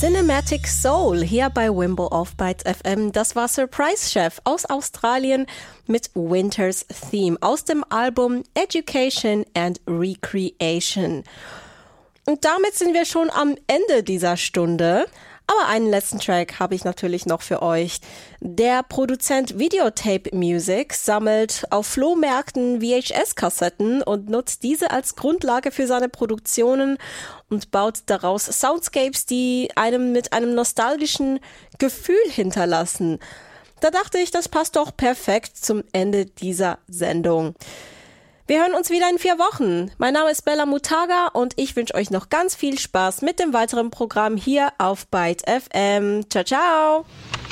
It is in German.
Cinematic Soul hier bei Wimble auf Bytes FM. Das war Surprise Chef aus Australien mit Winter's Theme aus dem Album Education and Recreation. Und damit sind wir schon am Ende dieser Stunde. Aber einen letzten Track habe ich natürlich noch für euch. Der Produzent Videotape Music sammelt auf Flohmärkten VHS-Kassetten und nutzt diese als Grundlage für seine Produktionen und baut daraus Soundscapes, die einem mit einem nostalgischen Gefühl hinterlassen. Da dachte ich, das passt doch perfekt zum Ende dieser Sendung. Wir hören uns wieder in 4 Wochen. Mein Name ist Bella Mutaga und ich wünsche euch noch ganz viel Spaß mit dem weiteren Programm hier auf Bytes FM. Ciao, ciao!